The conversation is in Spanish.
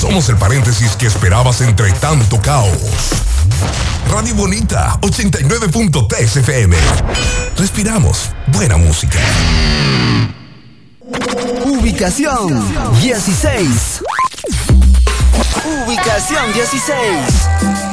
Somos el paréntesis que esperabas entre tanto caos. Radio Bonita 89.3 FM. Respiramos buena música. Ubicación 16. Ubicación 16.